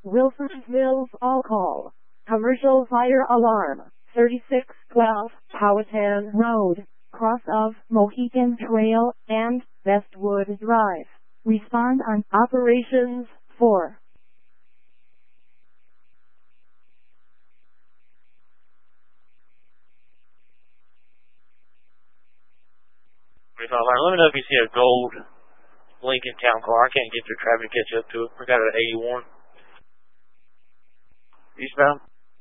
Wilson Mills All Call. Commercial fire alarm. 3612 Powhatan Road, cross of Mohican Trail and Westwood Drive. Respond on Operations 4. Let me know if you see a gold Lincoln Town car. I can't get through traffic to catch up to it. We got it at 81. Eastbound?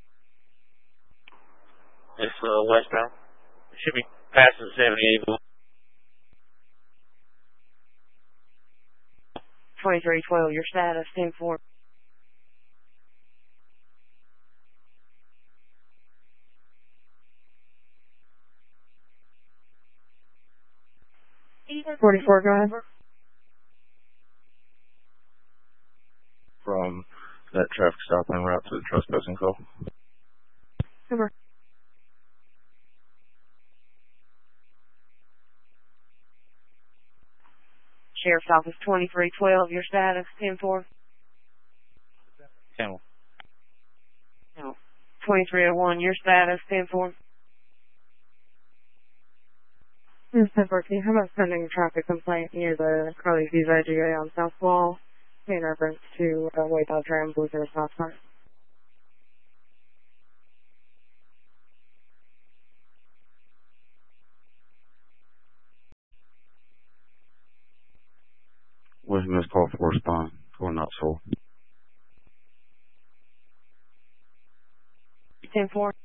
It's westbound. It should be passing 78. 2312, your status, 10-4. $44, go ahead. From that traffic stop en route to the trespassing call. Over. Sheriff's Office 2312, your status, 10-4. 10. No. 2301, your status, 10-4. This is 1014. How about sending a traffic complaint near the Carly View IGA on South Wall in reference to White Dog Tram, Blue Cirrus Stop Sign? With this call for respond, or not sold. 10-4.